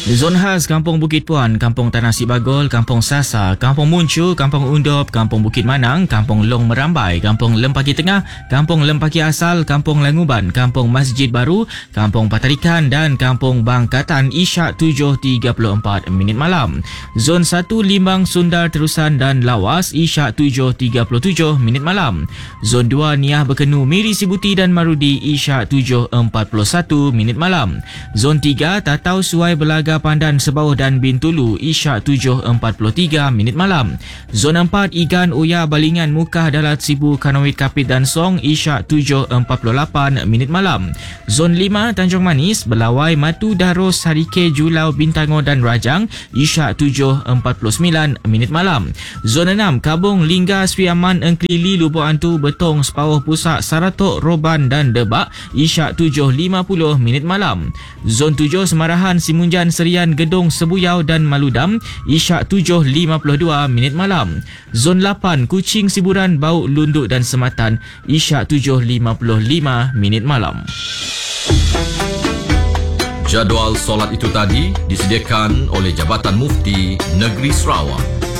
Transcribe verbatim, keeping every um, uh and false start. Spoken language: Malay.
Zon khas Kampung Bukit Puan, Kampung Tanah Sibagol, Kampung Sasa, Kampung Muncu, Kampung Undop, Kampung Bukit Manang, Kampung Long Merambai, Kampung Lempaki Tengah, Kampung Lempaki Asal, Kampung Languban, Kampung Masjid Baru, Kampung Patarikan dan Kampung Bangkatan Isyak tujuh tiga puluh empat minit malam. Zon satu Limbang, Sundar, Terusan dan Lawas Isyak tujuh tiga puluh tujuh minit malam. Zon dua Niah Berkenu, Miri Sibuti dan Marudi Isyak tujuh empat puluh satu minit malam. Zon tiga Tatau, Suai, Belaga, Pandan, Sebauh dan Bintulu Isyak tujuh empat puluh tiga minit malam. Zon empat Igan, Uya, Balingan, Mukah, Dalat, Sibu, Kanawit, Kapit dan Song Isyak tujuh empat puluh lapan minit malam. Zon lima Tanjung Manis, Belawai, Matu, Daros, Harike, Julau, Bintango dan Rajang Isyak tujuh empat puluh sembilan minit malam. Zon enam Kabung, Lingga, Sri Aman, Engklili, Lubuk Antu, Betong, Sepauh, Pusak, Saratok, Roban dan Debak Isyak tujuh lima puluh minit malam. Zon tujuh Semarahan, Simunjan, Serian, Gedong, Sebuyau dan Maludam Isyak tujuh lima puluh dua minit malam. Zon lapan Kuching, Siburan, Bau, Lunduk dan Sematan Isyak tujuh lima puluh lima minit malam. Jadual solat itu tadi disediakan oleh Jabatan Mufti Negeri Sarawak.